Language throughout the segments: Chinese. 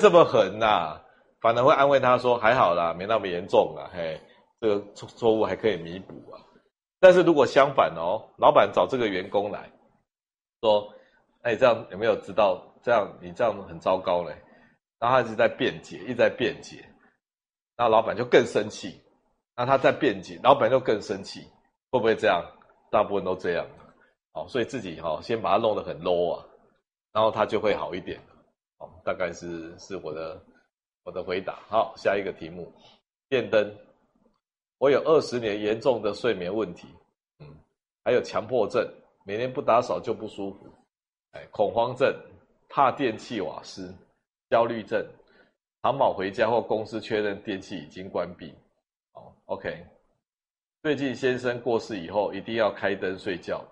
这么狠呐，反而会安慰他说还好啦，没那么严重啦，嘿，这个错误还可以弥补啊。但是如果相反哦，老板找这个员工来说，哎，这样有没有知道这样你这样很糟糕嘞？然后他一直在辩解，一直在辩解，然后老板就更生气，那他在辩解，老板就更生气，会不会这样？大部分都这样，好，所以自己先把它弄得很 low 啊，然后他就会好一点。大概是我的回答。好，下一个题目，电灯。我有20年严重的睡眠问题，还有强迫症，每天不打扫就不舒服，恐慌症，怕电器瓦斯，焦虑症，长跑回家或公司确认电器已经关闭。好 ，OK。最近先生过世以后，一定要开灯睡觉，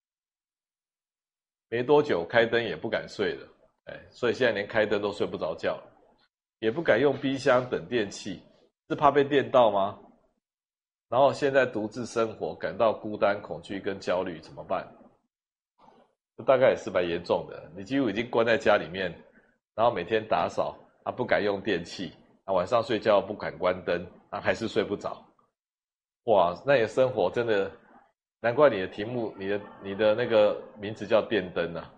没多久开灯也不敢睡了。所以现在连开灯都睡不着觉了，也不敢用冰箱等电器，是怕被电到吗？然后现在独自生活，感到孤单、恐惧跟焦虑，怎么办？这大概也是蛮严重的。你几乎已经关在家里面，然后每天打扫不敢用电器，晚上睡觉不敢关灯，还是睡不着。哇，那你的生活真的，难怪你的题目，你的那个名字叫电灯啊，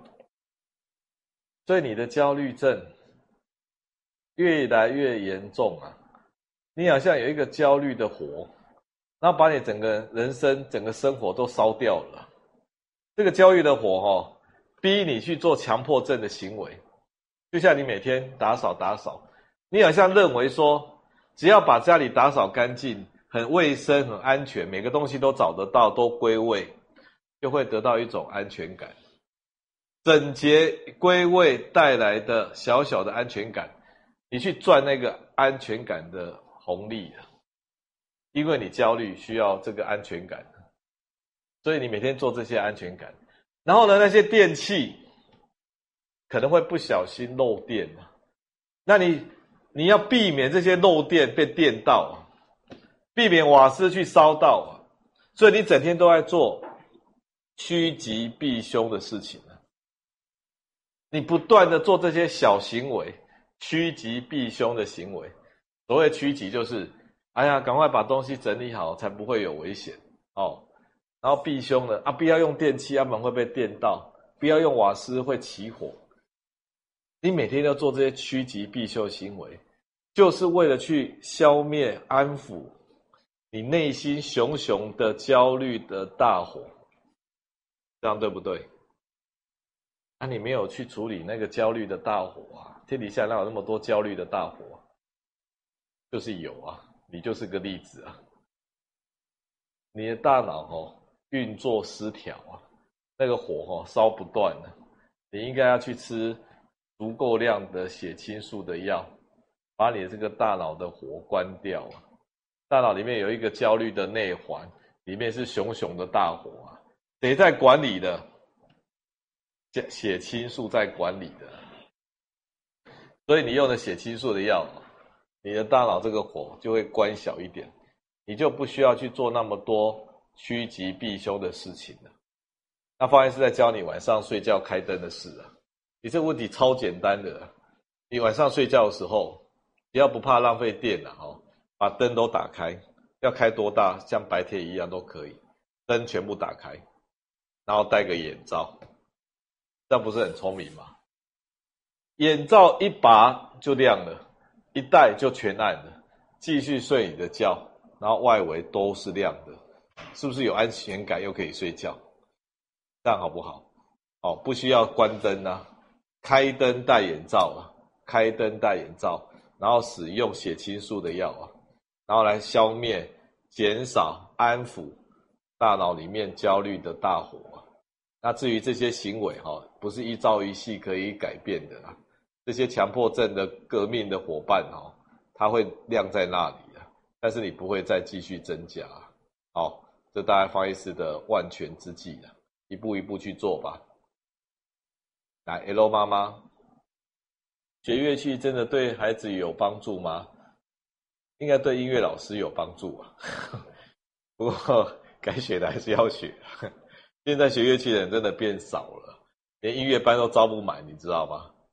所以你的焦虑症越来越严重啊！你好像有一个焦虑的火，然后把你整个人生、整个生活都烧掉了。这个焦虑的火逼你去做强迫症的行为，就像你每天打扫，你好像认为说，只要把家里打扫干净、很卫生、很安全，每个东西都找得到、都归位，就会得到一种安全感。整洁归位带来的小小的安全感，你去赚那个安全感的红利了，因为你焦虑需要这个安全感，所以你每天做这些安全感。然后呢，那些电器可能会不小心漏电，那你要避免这些漏电被电到，避免瓦斯去烧到，所以你整天都在做趋吉避凶的事情。你不断的做这些小行为，趋吉避凶的行为。所谓趋吉就是，哎呀，赶快把东西整理好，才不会有危险然后避凶呢，不要用电器，不然会被电到；不要用瓦斯，会起火。你每天要做这些趋吉避凶行为，就是为了去消灭、安抚你内心熊熊的焦虑的大火，这样对不对？你没有去处理那个焦虑的大火天底下哪有那么多焦虑的大火就是有你就是个例子你的大脑运作失调那个火烧不断你应该要去吃足够量的血清素的药，把你的这个大脑的火关掉大脑里面有一个焦虑的内环，里面是熊熊的大火谁在管理的？血清素在管理的，所以你用了血清素的药，你的大脑这个火就会关小一点，你就不需要去做那么多趋吉避凶的事情了。那方医师在教你晚上睡觉开灯的事你这个问题超简单的你晚上睡觉的时候，只要不怕浪费电把灯都打开，要开多大，像白天一样都可以，灯全部打开，然后戴个眼罩。这样不是很聪明吗？眼罩一拔就亮了，一戴就全暗了，继续睡你的觉，然后外围都是亮的，是不是有安全感又可以睡觉？这样好不好？不需要关灯开灯戴眼罩开灯戴眼罩，然后使用血清素的药然后来消灭、减少、安抚大脑里面焦虑的大火那至于这些行为不是一朝一夕可以改变的这些强迫症的革命的伙伴它会晾在那里但是你不会再继续增加这大概方医师的万全之计一步一步去做吧。来 L 妈妈，学乐器真的对孩子有帮助吗？应该对音乐老师有帮助不过该学的还是要学现在学乐器的人真的变少了，连音乐班都招不满，你知道吗？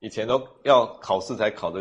以前都要考试才考得